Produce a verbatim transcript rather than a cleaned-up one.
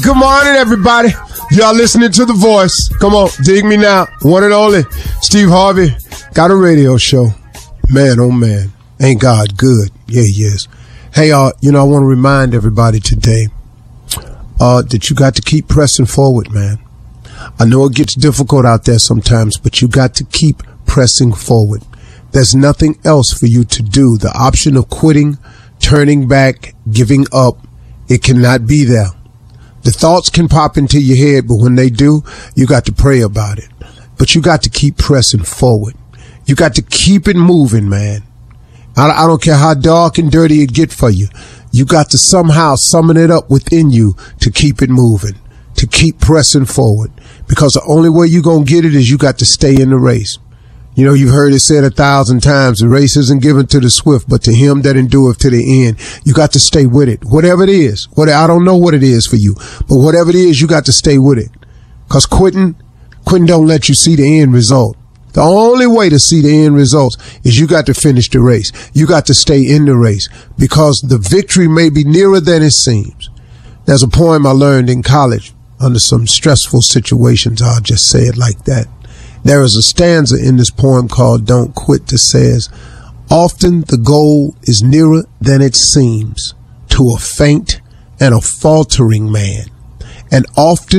good morning, everybody. Y'all listening to The Voice. Come on, dig me now. One and only Steve Harvey got a radio show. Man, oh man, ain't God good? Yeah, he is. Hey, uh, you know, I want to remind everybody today uh, that you got to keep pressing forward, man. I know it gets difficult out there sometimes, but you got to keep pressing forward. There's nothing else for you to do. The option of quitting, turning back, giving up, it cannot be there. The thoughts can pop into your head, but when they do, you got to pray about it. But you got to keep pressing forward. You got to keep it moving, man. I, I don't care how dark and dirty it get for you. You got to somehow summon it up within you to keep it moving, to keep pressing forward. Because the only way you're going to get it is you got to stay in the race. You know, you've heard it said a thousand times, the race isn't given to the swift, but to him that endureth to the end. You got to stay with it, whatever it is. What, I don't know what it is for you, but whatever it is, you got to stay with it. Because quitting, quitting don't let you see the end result. The only way to see the end results is you got to finish the race. You got to stay in the race because the victory may be nearer than it seems. There's a poem I learned in college under some stressful situations. I'll just say it like that. There is a stanza in this poem called Don't Quit that says, often the goal is nearer than it seems to a faint and a faltering man, and often